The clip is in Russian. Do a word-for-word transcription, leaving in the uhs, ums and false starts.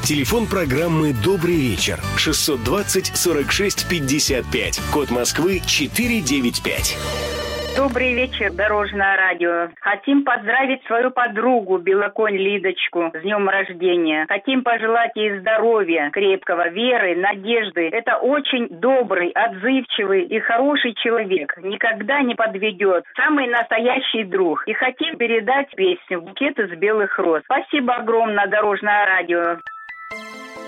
Телефон программы «Добрый вечер» шестьсот двадцать сорок шесть пятьдесят пять. Код Москвы четыреста девяносто пять. Добрый вечер, Дорожное радио. Хотим поздравить свою подругу Белоконь Лидочку с днем рождения. Хотим пожелать ей здоровья, крепкого, веры, надежды. Это очень добрый, отзывчивый и хороший человек. Никогда не подведет. Самый настоящий друг. И хотим передать песню «Букет из белых роз». Спасибо огромное, Дорожное радио.